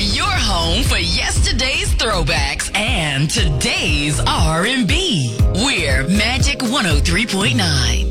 your home for yesterday's throwbacks and today's R&B. We're Magic 103.9.